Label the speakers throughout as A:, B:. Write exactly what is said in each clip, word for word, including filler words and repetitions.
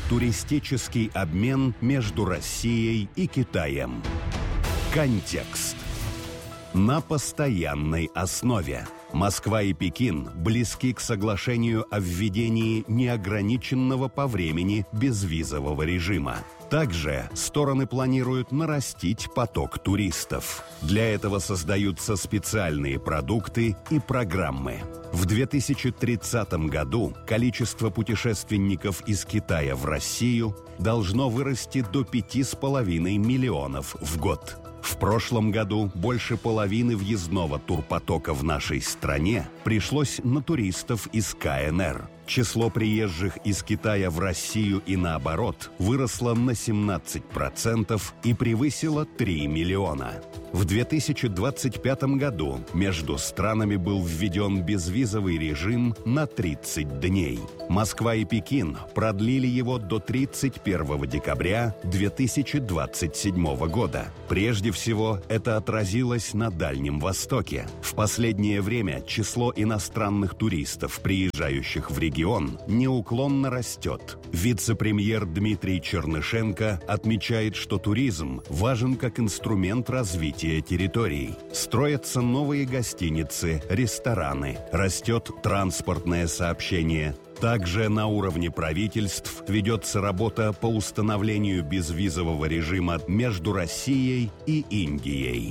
A: Туристический обмен между Россией и Китаем. Контекст. На постоянной основе. Москва и Пекин близки к соглашению о введении неограниченного по времени безвизового режима. Также стороны планируют нарастить поток туристов. Для этого создаются специальные продукты и программы. В две тысячи тридцатом году количество путешественников из Китая в Россию должно вырасти до пяти с половиной миллионов в год. В прошлом году больше половины въездного турпотока в нашей стране пришлось на туристов из ка эн эр. Число приезжих из Китая в Россию и наоборот выросло на семнадцать процентов и превысило три миллиона. В две тысячи двадцать пятом году между странами был введен безвизовый режим на тридцать дней. Москва и Пекин продлили его до тридцать первого декабря две тысячи двадцать седьмого года. Прежде всего, это отразилось на Дальнем Востоке. В последнее время число иностранных туристов, приезжающих в регион, неуклонно растет. Вице-премьер Дмитрий Чернышенко отмечает, что туризм важен как инструмент развития территорий. Строятся новые гостиницы, рестораны, растет транспортное сообщение. Также на уровне правительств ведется работа по установлению безвизового режима между Россией и Индией.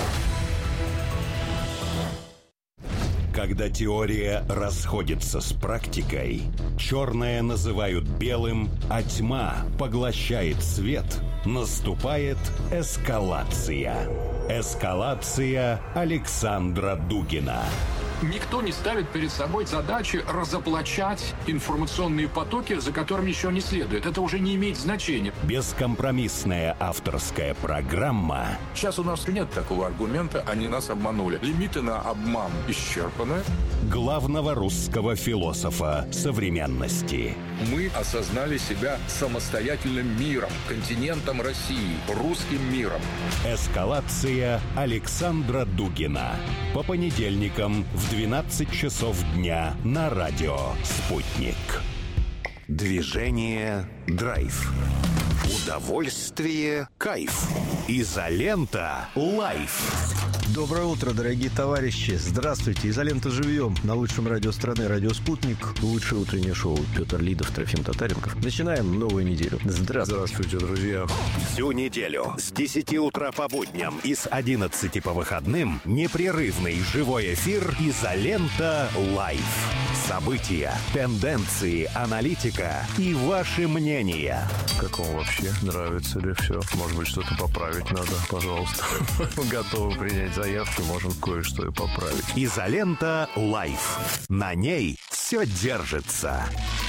A: Когда теория расходится с практикой, черное называют белым, а тьма поглощает свет, наступает эскалация. Эскалация Александра Дугина.
B: Никто не ставит перед собой задачи разоблачать информационные потоки, за которыми еще не следует. Это уже не имеет значения.
A: Бескомпромиссная авторская программа.
C: Сейчас у нас нет такого аргумента, они нас обманули. Лимиты на обман исчерпаны.
A: Главного русского философа современности.
C: Мы осознали себя самостоятельным миром, континентом России, русским миром.
A: Эскалация Александра Дугина. По понедельникам в двенадцать часов дня на радио «Спутник». Движение «Драйв». Удовольствие «Кайф». Изолента «Лайф».
D: Доброе утро, дорогие товарищи. Здравствуйте. Изолента живьем. На лучшем радио страны «Радио Спутник». Лучшее утреннее шоу. Петр Лидов, Трофим Татаренков. Начинаем новую неделю. Здравствуйте.
C: Здравствуйте, друзья.
A: Всю неделю с десяти утра по будням и с одиннадцати по выходным непрерывный живой эфир «Изолента Лайф». События, тенденции, аналитика и ваши мнения.
C: Как вам вообще? Нравится ли все? Может быть, что-то поправить надо? Пожалуйста. Готовы принять заявки, можем кое-что и поправить.
A: «Изолента Лайф». На ней все держится.